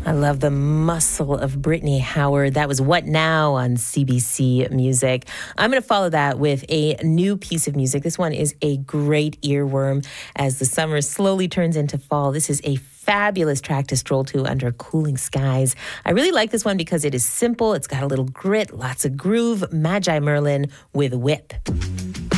I love the muscle of Brittany Howard. That was What Now on CBC Music. I'm going to follow that with a new piece of music. This one is a great earworm as the summer slowly turns into fall. This is a fabulous track to stroll to under cooling skies. I really like this one because it is simple. It's got a little grit, lots of groove. Magi Merlin with Whip.